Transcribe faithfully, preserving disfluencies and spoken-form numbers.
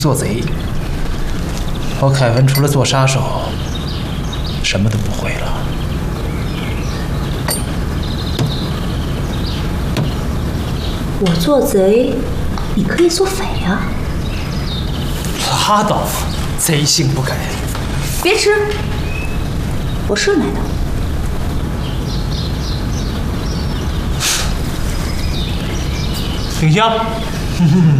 做贼。我凯文除了做杀手，什么都不会了。 我做贼，你可以做匪啊！ 拉倒吧，贼性不改。 别吃，我是买的。 挺香。